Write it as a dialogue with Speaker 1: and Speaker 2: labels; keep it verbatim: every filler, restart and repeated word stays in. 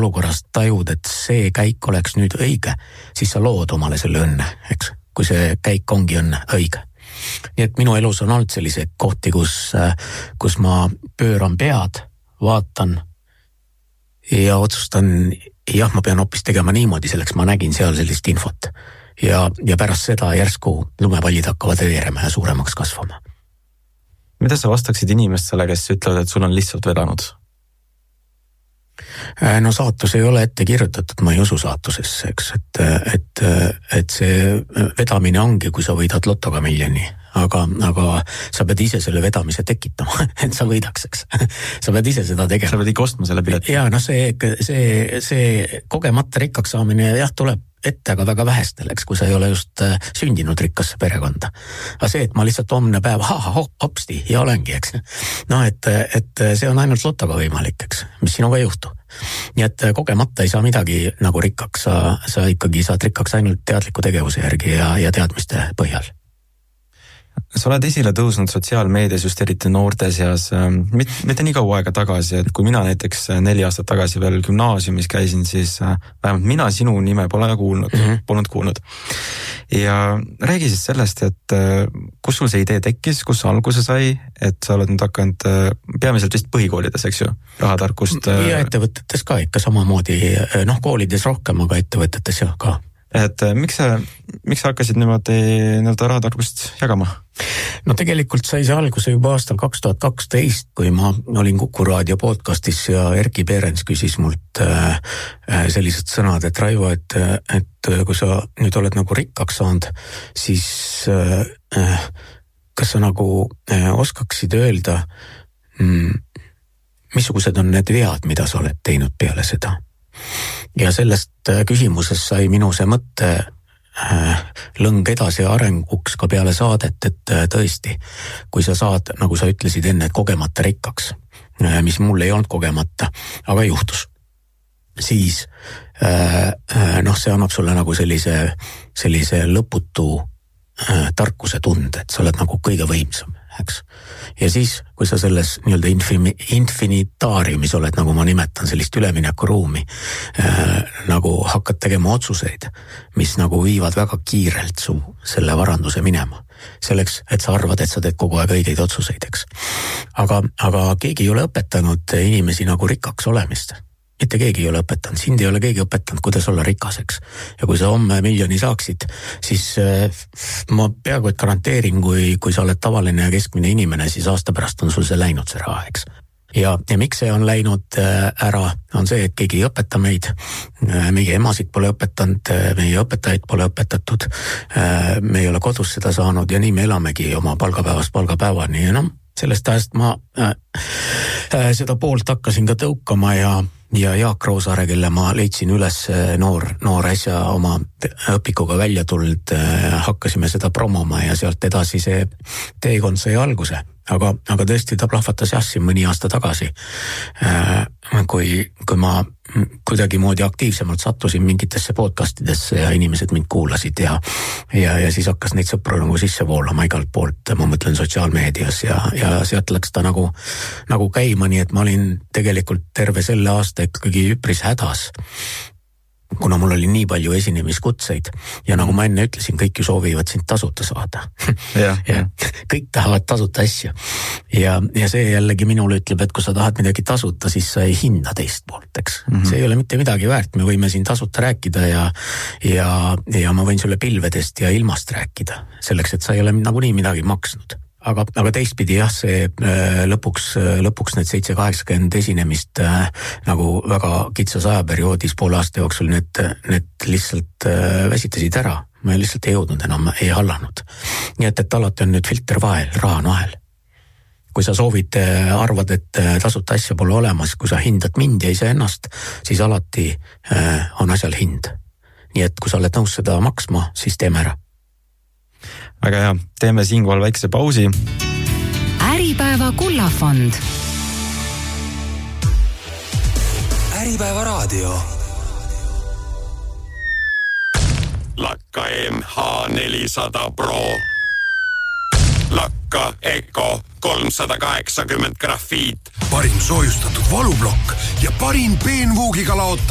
Speaker 1: olukorras tajud, et see käik oleks nüüd õige, siis sa lood omale selle õnne, eks, kui see käik ongi õnne õige. Nii et minu elus on olnud selliseid kohti, kus, kus ma pööran pead, vaatan ja otsustan, jah, ma pean hoopis tegema niimoodi, selleks ma nägin seal sellist infot. Ja, ja pärast seda järsku lumepallid hakkavad veerema ja suuremaks kasvama.
Speaker 2: Mida sa vastaksid inimestele, kes ütlevad, et sul on lihtsalt vedanud?
Speaker 1: No saatus ei ole ette kirjutatud, ma ei usu saatusesse, eks, et, et, et see vedamine ongi, kui sa võidad lotoga miljoni, aga, aga sa pead ise selle vedamise tekitama, et sa võidaks, eks. Sa pead ise seda tegema.
Speaker 2: Sa pead ikka ostma selle pileti.
Speaker 1: Ja, no see, see, see kogemata rikkaks saamine, jah, tuleb ette, aga väga vähestel, eks, kui sa ei ole just sündinud rikkasse perekonda. Aga see, et ma lihtsalt homne päev, ha, ha, hopsti, ja olengi, eks. No, et, et see on ainult lotoga võimalik, eks, mis sinuga ei juhtu. Nii et kogemata ei saa midagi nagu rikkaks, sa, sa ikkagi saad rikkaks ainult teadliku tegevuse järgi ja, ja teadmiste põhjal.
Speaker 2: Sa oled esile tõusnud sotsiaalmeedias just eriti noorte seas, mitte, mitte nii kaua aega tagasi, et kui mina näiteks neli aastat tagasi veel gümnaasiumis käisin, siis vähemalt mina sinu nime pole kuulnud, mm-hmm. polnud kuulnud. Ja räägi siis sellest, et kus sul see idee tekkis, kus alguse sai, et sa oled nüüd hakanud peamiselt vist põhikoolides, eks ju, rahatarkust.
Speaker 1: Ja ettevõtetes ka ikka samamoodi, noh koolides rohkem, aga ettevõtetes jah ka.
Speaker 2: Et miks sa, miks sa hakkasid niimoodi nii-öelda rahatarkust jagama?
Speaker 1: No tegelikult sai see alguse juba aastal kaks tuhat kaksteist, kui ma olin Kuku Raadio podcastis ja Erki Peerens küsis mult äh, sellised sõnad, et Raivo, et, et kui sa nüüd oled nagu rikkaks saanud, siis äh, kas sa nagu äh, oskaksid öelda, mm, missugused on need vead, mida sa oled teinud peale seda? Ja sellest küsimusest sai minu see mõtte lõng edasi arenguks ka peale saadet, et tõesti, kui sa saad, nagu sa ütlesid enne, et kogemata rikkaks, mis mul ei olnud kogemata, aga juhtus, siis noh, see annab sulle nagu sellise, sellise lõputu tarkuse tunde, et sa oled nagu kõige võimsam, eks. Ja siis, kui sa selles nii-öelda infini, infinitaariumis oled, nagu ma nimetan, sellist ülemineku ruumi, äh, nagu hakkad tegema otsuseid, mis nagu viivad väga kiirelt su selle varanduse minema. Selleks, et sa arvad, et sa teed kogu aeg õigeid otsuseid, eks. Aga, aga keegi ei ole õpetanud inimesi nagu rikkaks olemist. Mitte keegi ei ole õpetanud, sind ei ole keegi õpetanud, kuidas olla rikaseks. Ja kui sa homme miljoni saaksid, siis äh, ma peaaegu et garanteerin, kui, kui sa oled tavaline ja keskmine inimene, siis aasta pärast on sul see läinud see raha, eks. Ja, ja miks see on läinud äh, ära, on see, et keegi ei õpeta meid, äh, meie emasid pole õpetanud, äh, meie õpetajaid pole õpetatud, äh, me ei ole kodus seda saanud ja nii me elamegi oma palgapäevast palgapäevani ja noh, sellest ajast ma äh, äh, seda poolt hakkasin ka tõukama ja ja Jaak Roosaare, kelle ma leidsin üles noor, noor äsja oma õpikuga välja tulnud, hakkasime seda promoma ja sealt edasi see teekond sai alguse. Aga, aga tõesti ta plahvatas jah siin mõni aasta tagasi, kui, kui ma kuidagi moodi aktiivsemalt sattusin mingitesse podcastidesse ja inimesed mind kuulasid ja, ja, ja siis hakkas neid sõpru nagu sisse voolama igalt poolt, ma mõtlen sotsiaalmeedias ja, ja sealt läks ta nagu, nagu käima, nii et ma olin tegelikult terve selle aasta ikkagi üpris hädas, kuna mul oli nii palju esinemiskutseid ja nagu ma enne ütlesin, kõik ju soovivad sind tasuta saada.
Speaker 2: Ja,
Speaker 1: ja kõik tahavad tasuta asju. Ja, ja see jällegi minule ütleb, et kui sa tahad midagi tasuta, siis sa ei hinda teist poolt, eks. Mm-hmm. See ei ole mitte midagi väärt, me võime siin tasuta rääkida ja, ja, ja ma võin sulle pilvedest ja ilmast rääkida, selleks, et sa ei ole nagu nii midagi maksnud. Aga, aga teistpidi jah, see lõpuks, lõpuks need seitse kaheksakümmend esinemist äh, nagu väga kitsas ajaperioodis poole aasta jooksul need, need lihtsalt äh, väsitasid ära. Ma lihtsalt ei jõudnud enam, ei hallanud. Nii et, et alati on nüüd filter vahel, raha on vahel. Kui sa soovid, arvad, et tasuta asja pole olemas, kui sa hindad mind ja iseennast, siis alati äh, on asjal hind. Nii et kui sa oled nõus seda maksma, siis teeme ära.
Speaker 2: Väga hea, teeme siinkohal väikse pausi.
Speaker 3: Äripäeva kullafond.
Speaker 4: Äripäeva raadio.
Speaker 5: Lakka M H nelisada Pro. Lakka Eco kolmsada kaheksakümmend grafiit.
Speaker 4: Parim soojustatud valublokk ja parim peenvuugiga laotav